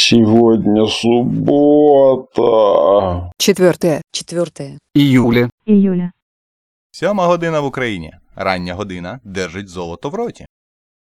Сегодня суббота. 4 Июля. 7 година в Україні. Рання година держить золото в роті.